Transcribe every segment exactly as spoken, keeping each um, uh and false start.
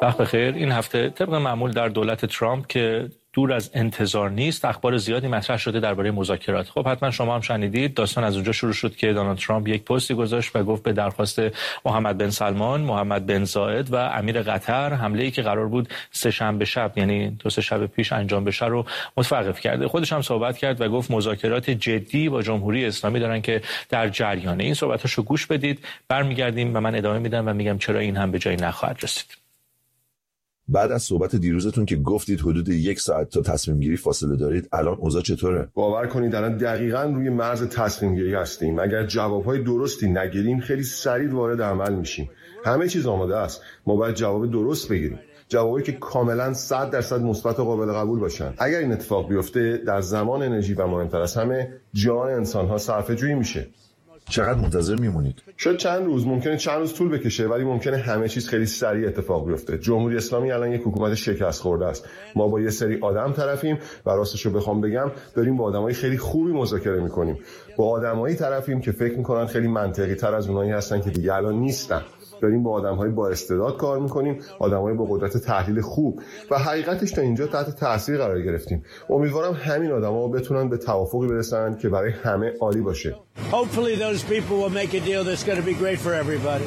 وقت بخیر. این هفته طبق معمول در دولت ترامپ که دور از انتظار نیست، اخبار زیادی مطرح شده درباره مذاکرات. خب حتما شما هم شنیدید. داستان از اونجا شروع شد که دونالد ترامپ یک پستی گذاشت و گفت به درخواست محمد بن سلمان، محمد بن زاید و امیر قطر، حمله‌ای که قرار بود سه شنبه شب، یعنی دو سه شب پیش انجام بشه، رو متوقف کرده. خودش هم صحبت کرد و گفت مذاکرات جدی با جمهوری اسلامی دارن که در جریانه. این صحبتاشو گوش بدید، برمیگردیم و من ادامه میدم و میگم چرا این هم به جایی نخواهد رسید. بعد از صحبت دیروزتون که گفتید حدود یک ساعت تا تصمیم گیری فاصله دارید، الان اوضاع چطوره؟ باور کنید الان دقیقاً روی مرز تصمیم گیری هستیم. اگر جوابهای درستی نگیریم خیلی سریع وارد عمل میشیم. همه چیز آماده است. ما باید جواب درست بگیریم. جوابی که کاملاً صد درصد مثبت و قابل قبول باشن. اگر این اتفاق بیفته، در زمان انرژی و مهمتر از همه جان انسان‌ها صرفه‌جویی میشه. چقدر منتظر میمونید؟ شاید چند روز، ممکنه چند روز طول بکشه، ولی ممکنه همه چیز خیلی سریع اتفاق بیفته. جمهوری اسلامی الان یک حکومت شکست خورده است. ما با یه سری آدم طرفیم و راستش رو بخوام بگم داریم با آدمای خیلی خوبی مذاکره میکنیم. با آدمایی طرفیم که فکر میکنن خیلی منطقی تر از اونایی هستن که دیگه الان نیستن. داریم با آدم‌های با استعداد کار می‌کنیم، آدم‌های با قدرت تحلیل خوب و حقیقتش تا اینجا تحت تاثیر قرار گرفتیم. امیدوارم همین آدم‌ها بتونن به توافقی برسن که برای همه عالی باشه. Hopefully those people will make a deal that's going to be great for everybody.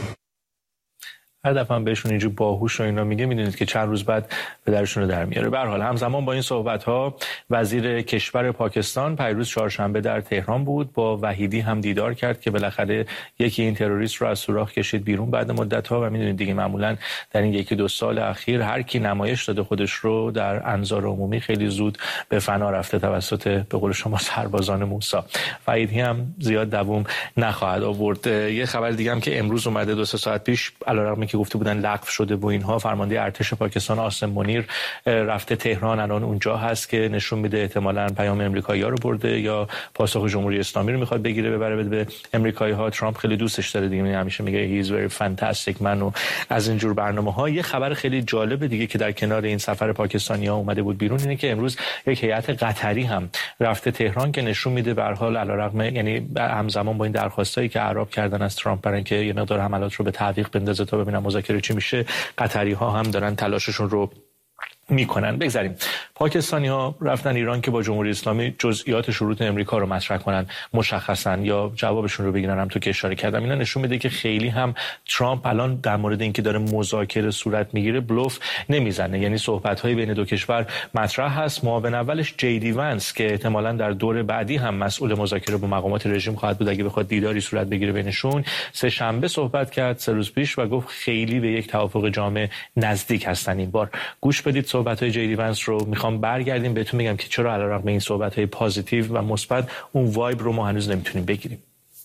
هر دفعه هم بهشون اینجور باهوش و اینا میگه، میدونید که چند روز بعد به درشون رو در میاره. به هر حال همزمان با این صحبت‌ها وزیر کشور پاکستان پیروز چهارشنبه در تهران بود، با وحیدی هم دیدار کرد که بالاخره یکی این تروریست رو از سوراخ کشید بیرون بعد مدت‌ها. و میدونید دیگه معمولاً در این یکی دو سال اخیر هر کی نمایش داده خودش رو در انظار عمومی خیلی زود به فنا رفته توسط به قول شما سربازان موسی. وحیدی هم زیاد دوام نخواهد آورد. یه خبر دیگه هم که امروز اومده دو سه ساعت پیش، علیرغم که گفته بودن لغو شده و اینها، فرمانده ارتش پاکستان آسم منیر رفته تهران، الان اونجا هست که نشون میده احتمالاً پیام امریکایی‌ها رو برده یا پاسخ جمهوری اسلامی رو میخواد بگیره ببره بده به امریکایی‌ها. ترامپ خیلی دوستش داره دیگه، همیشه میگه هی از very fantastic man و از این جور برنامه‌ها. یه خبر خیلی جالب دیگه که در کنار این سفر پاکستانی‌ها اومده بود بیرون اینه که امروز یک هیئت قطری هم رفته تهران که نشون میده به هر حال علیرغم، یعنی همزمان با این درخواستایی که اعراب کردن از ترامپ برای اینکه یه مقدار حملات رو به تعویق بندازه تا ببینن مذاکره چی میشه، قطری ها هم دارن تلاششون رو میکنن. بگذاریم. پاکستانی ها رفتن ایران که با جمهوری اسلامی جزئیات شروط امریکا رو مطرح کنن مشخصا یا جوابشون رو بگیرن. هم تو که اشاره کردم اینا نشون میده که خیلی هم ترامپ الان در مورد اینکه داره مذاکره صورت میگیره بلوف نمیزنه. یعنی صحبت های بین دو کشور مطرح هست. معاون اولش جی دی ونس که احتمالاً در دور بعدی هم مسئول مذاکره با مقامات رژیم خواهد بود اگه بخواد دیداری صورت بگیره بینشون، سه شنبه صحبت کرد سه روز پیش و گفت خیلی به یک توافق جامع نزدیک هستن این بار. گوش بدید صحبت‌های جی دی ونس رو. میخوام برگردیم بهتون میگم که چرا علیرغم این صحبت‌های پوزیتیو و مثبت اون وایب رو ما هنوز نمیتونیم بگیریم.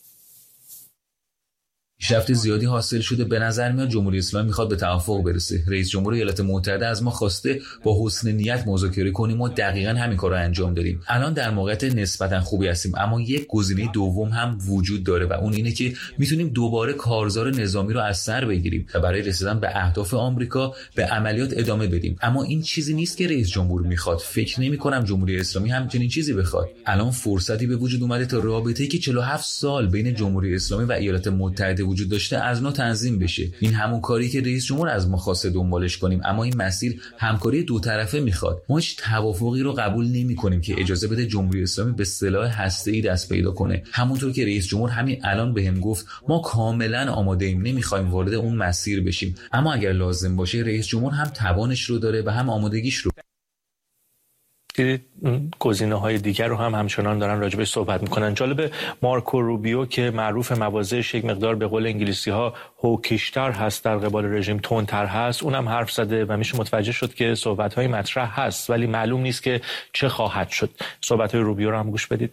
پیشرفت زیادی حاصل شده. به نظر میاد جمهوری اسلامی میخواد به توافق برسه. رئیس جمهور ایالات متحده از ما خواسته با حسن نیت مذاکره کنیم و دقیقاً همین کارو انجام دادیم. الان در موقعیت نسبتاً خوبی هستیم، اما یک گزینه دوم هم وجود داره و اون اینه که میتونیم دوباره کارزار نظامی رو از سر بگیریم و برای رسیدن به اهداف آمریکا به عملیات ادامه بدیم. اما این چیزی نیست که رئیس جمهور میخواد. فکر نمی‌کنم جمهوری اسلامی همچین چیزی بخواد. الان فرصتی به وجود اومده تا رابطه‌ای که چهل و هفت سال بین جمهوری اسلامی و ایالات متحده وجود داشته از نو تنظیم بشه. این همون کاری که رئیس جمهور از ما خواسته دنبالش کنیم، اما این مسیر همکاری دو طرفه میخواد. ما هیچ توافقی رو قبول نمی‌کنیم که اجازه بده جمهوری اسلامی به سلاح هسته‌ای دست پیدا کنه. همونطور که رئیس جمهور همین الان بهم گفت ما کاملا آماده ایم، نمیخوایم وارد اون مسیر بشیم، اما اگر لازم باشه رئیس جمهور هم توانش رو داره و هم آمادگیش رو. دیدید گزینه‌های دیگر رو هم همچنان دارن راجبش صحبت میکنن. جالب مارکو روبیو که معروف مواضعش یک مقدار به قول انگلیسی‌ها هوکیشتر هست، در قبال رژیم تندتر هست، اونم حرف زده و میشه متوجه شد که صحبت‌های مطرح هست ولی معلوم نیست که چه خواهد شد. صحبت‌های روبیو رو هم گوش بدید.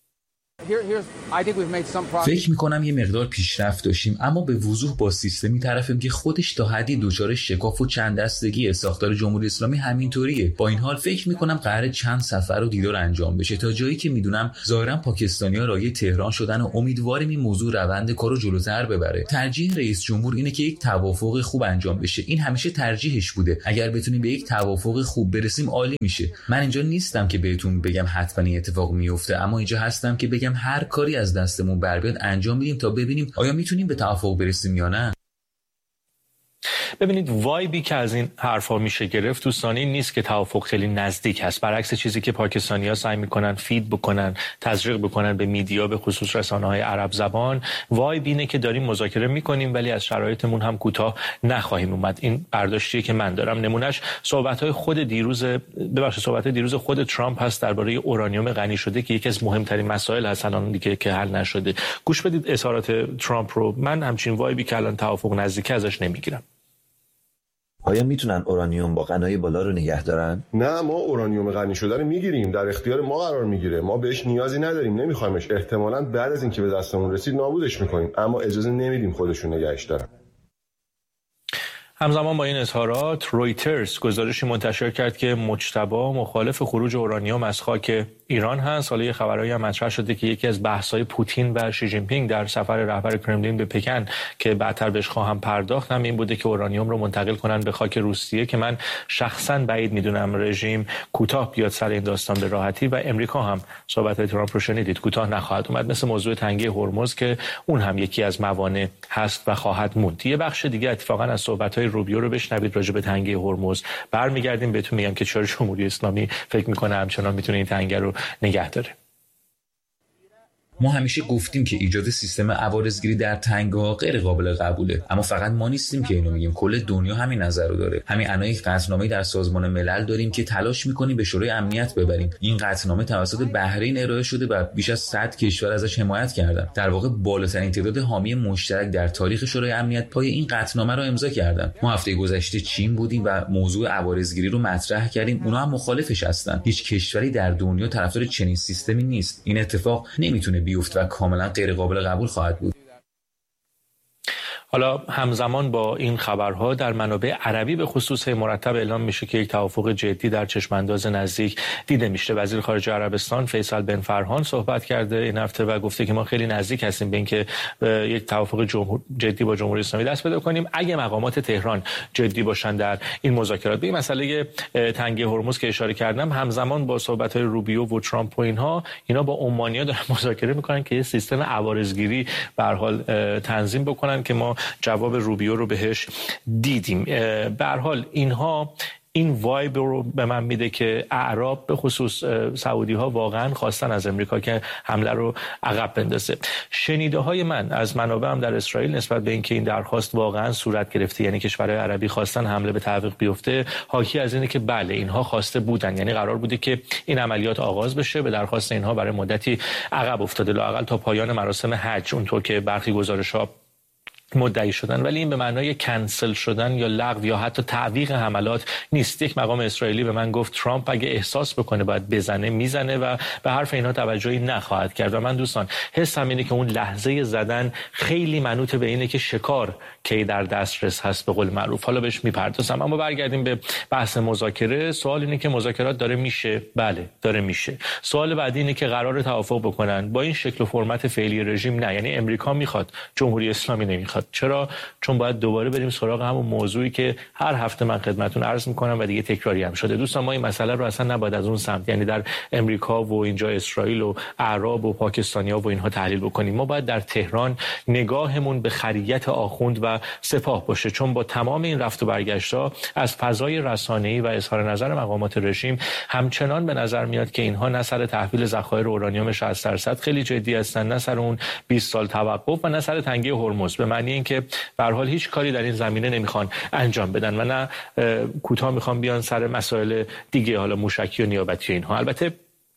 فکر میکنم یه مقدار پیشرفت داشتیم، اما به وضوح با سیستمی طرفیم که خودش تا حدی دچار شکاف و چند دستگی. ساختار جمهوری اسلامی همینطوریه. با این حال فکر میکنم قراره چند سفر و دیدار انجام بشه. تا جایی که میدونم ظاهرا پاکستانی‌ها رای تهران شدن و امیدواریم این موضوع روند کارو جلوتر ببره. ترجیح رئیس جمهور اینه که یک توافق خوب انجام بشه. این همیشه ترجیحش بوده. اگر بتونیم به یک توافق خوب برسیم عالی میشه. من اینجا نیستم که بهتون بگم حتما این اتفاق میفته، اما اینجا هستم که بگم هر کاری از دستمون بر بیاد انجام میدیم تا ببینیم آیا میتونیم به توافق برسیم یا نه. ببینید وایبی که از این حرفا میشه گرفت دوستان این نیست که توافق خیلی نزدیک هست، برعکس چیزی که پاکستانی‌ها سعی میکنن فید بکنن، تزریق بکنن به میدیا، به خصوص رسانه‌های عرب زبان. وایب اینه که داریم مذاکره میکنیم ولی از شرایطمون هم کوتاه نخواهیم اومد. این برداشتیه که من دارم. نمونهش صحبت‌های خود دیروز ببخشید صحبت‌های دیروز خود ترامپ هست درباره اورانیوم غنی شده که یکی از مهمترین مسائل هست الان دیگه که حل نشده. گوش بدید اظهارات ترامپ رو. من همچین وایبی که الان توافق نزدیک ازش نمیگیرم. آیا میتونن اورانیوم با غنای بالا رو نگه دارن؟ نه، ما اورانیوم غنی شده رو میگیریم، در اختیار ما قرار میگیره، ما بهش نیازی نداریم، نمیخوایمش. احتمالاً بعد از اینکه به دستمون رسید نابودش میکنیم، اما اجازه نمیدیم خودشون نگهش دارن. همزمان با این اظهارات رویترز گزارشی منتشر کرد که مجتبی مخالف خروج اورانیوم از خاک ایران هست. حالا یه خبرایی هم مطرح شده که یکی از بحث‌های پوتین و شی جین پینگ در سفر رهبر کرملین به پکن که بعدتر بهش خواهم پرداخت هم این بوده که اورانیوم رو منتقل کنن به خاک روسیه که من شخصا بعید میدونم رژیم کوتاه بیاد سر این داستان به راحتی و امریکا هم صحبت‌های ترامپ رو شنیدید کوتاه نخواهد اومد، مثل موضوع تنگه هرمز که اون هم یکی از موانع هست و خواهد موند. یه بخش دیگه اتفاقا از صحبت‌های روبیو رو بشنوید راجع به تنگه هرمز. برمیگردیم بهتون میگم که چرا جمهوری اسلامی فکر میکنه همچنان میتونه این تنگه رو نگه داره. ما همیشه گفتیم که ایجاد سیستم عوارضگیری در تنگه‌ها غیر قابل قبوله، اما فقط ما نیستیم که اینو میگیم، کل دنیا همین نظر رو داره. همین الان یک قطعنامه در سازمان ملل داریم که تلاش میکنیم به شورای امنیت ببریم. این قطعنامه توسط بحرین ارائه شده و بیش از صد کشور ازش حمایت کردن. در واقع بالاترین تعداد حامی مشترک در تاریخ شورای امنیت پای این قطعنامه رو امضا کردن. ما هفته گذشته چین بودیم و موضوع عوارضگیری رو مطرح کردیم، اونا هم مخالفش هستن. هیچ کشوری در دنیا طرفدار چنین سیستمی نیست. این اتفاق نمیتونه بیفت و کاملا غیر قابل قبول خواهد بود. حالا همزمان با این خبرها در منابع عربی به خصوص مرتب اعلام میشه که یک توافق جدی در چشمانداز نزدیک دیده میشه. وزیر خارجه عربستان فیصل بن فرحان صحبت کرده این هفته و گفته که ما خیلی نزدیک هستیم به اینکه یک توافق جمهور جدی با جمهوری اسلامی دست پیدا کنیم اگه مقامات تهران جدی باشن در این مذاکرات. به این مسئله تنگه هرمز که اشاره کردم، همزمان با صحبت‌های روبیو و ترامپ و اینها اینا با عمانی‌ها دارن مذاکره میکنن که یه سیستم عوارضگیری به هر حال تنظیم بکنن که ما جواب روبیو رو بهش دیدیم. به هر حال اینها این وایب رو به من میده که اعراب به خصوص سعودی ها واقعا خواستن از امریکا که حمله رو عقب بندازه. شنیده های من از منابعم در اسرائیل نسبت به اینکه این درخواست واقعا صورت گرفته، یعنی کشورهای عربی خواستن حمله به تعویق بیفته، حاکی از اینه که بله اینها خواسته بودن، یعنی قرار بوده که این عملیات آغاز بشه. به درخواست اینها برای مدتی عقب افتاده، لااقل تا پایان مراسم حج اونطور که برخی گزارش‌ها مدعی شدن، ولی این به معنای کنسل شدن یا لغو یا حتی تعویق حملات نیست. یک مقام اسرائیلی به من گفت ترامپ اگه احساس بکنه باید بزنه میزنه و به حرف اینها توجهی نخواهد کرد. و من دوستان حسم اینه که اون لحظه زدن خیلی منوط به اینه که شکار کی در دسترس هست به قول معروف. حالا بهش میپردازم، اما برگردیم به بحث مذاکره. سوال اینه که مذاکرات داره میشه؟ بله داره میشه. سوال بعدی اینه که قرار توافق بکنن با این شکل و فرمت فعلی رژیم؟ نه، یعنی امریکا میخواد، جمهوری اسلامی نمیخواد. چرا؟ چون باید دوباره بریم سراغ همون موضوعی که هر هفته من خدمتتون عرض میکنم و دیگه تکراری هم شده. دوستان ما این مسئله رو اصلا نباید از اون سمت، یعنی در امریکا و اینجا اسرائیل و اعراب و پاکستانیا و اینها تحلیل بکنیم. ما باید در تهران نگاهمون به خریت آخوند و سپاه باشه، چون با تمام این رفت و برگشت‌ها از فضای رسانه‌ای و اظهار نظر مقامات رژیم همچنان به نظر میاد که اینها نه سر تحویل ذخایر اورانیوم شصت درصد خیلی جدی هستن، نه سر اون بیست سال توقف و نه سر تنگه هرمز، به معنی اینکه به هر حال هیچ کاری در این زمینه نمیخوان انجام بدن و نه کوتاه میخوان بیان سر مسائل دیگه، حالا موشکی و نیابتی اینها. البته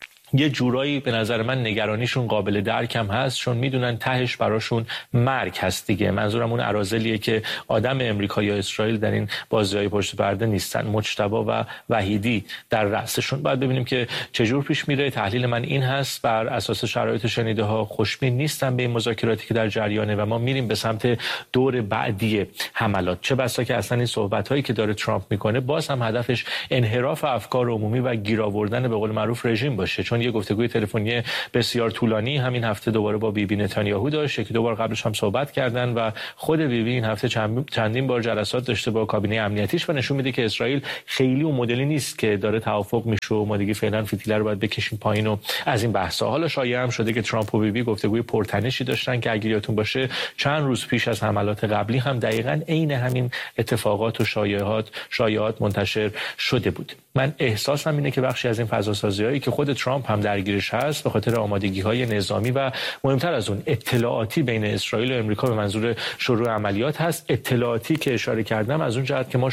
یه جورایی به نظر من نگرانیشون قابل درک هم هست، چون میدونن تهش براشون مرگ هست دیگه. منظورم اون اراذلیه که آدم امریکا یا اسرائیل در این بازی‌های پشت پرده نیستن، مجتبی و وحیدی در رأسشون. باید ببینیم که چجور پیش میره. تحلیل من این هست، بر اساس شرایط شنیده ها خوشبین نیستن به این مذاکراتی که در جریانه و ما میریم به سمت دور بعدی حملات. چه بسا که اصلا این صحبت‌هایی که داره ترامپ میکنه باز هم هدفش انحراف افکار عمومی و گیر آوردن به قول معروف رژیم باشه، چون ایران یه گفتگوی تلفنی بسیار طولانی همین هفته دوباره با بیبی نتانیاهو داشت، یکی دو بار قبلش هم صحبت کردن و خود بیبی این هفته چندین بار جلسات داشته با کابینه امنیتیش و نشون میده که اسرائیل خیلی اون مدلی نیست که داره توافق میشه و ما دیگه فعلا فتیله رو باید بکشیم پایین و از این بحثا. حالا شایعه هم شده که ترامپ و بیبی گفتگوی پرتنشی داشتن که اگه یادتون باشه چند روز پیش از حملات قبلی هم دقیقاً عین همین اتفاقات و شایعات شایعات منتشر شده بود. من احساسم اینه که بخشی از این فضاسازی‌هایی که خود ترامپ هم درگیرش هست به خاطر آمادگی‌های نظامی و مهمتر از اون اطلاعاتی بین اسرائیل و امریکا به منظور شروع عملیات هست. اطلاعاتی که اشاره کردم از اون جهت که ما